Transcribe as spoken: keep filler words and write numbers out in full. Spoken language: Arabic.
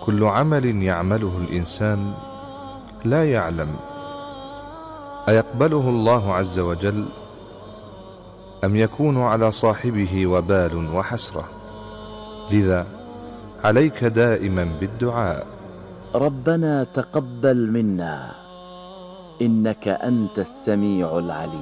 كل عمل يعمله الإنسان لا يعلم أيقبله الله عز وجل أم يكون على صاحبه وبال وحسرة. لذا عليك دائما بالدعاء. ربنا تقبل منا إنك أنت السميع العليم.